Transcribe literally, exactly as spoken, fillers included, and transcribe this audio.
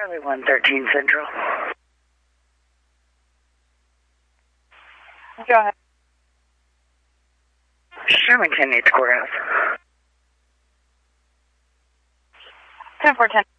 Charlie one thirteen Central. Go ahead. Sherman Kennedy Courthouse. ten four ten.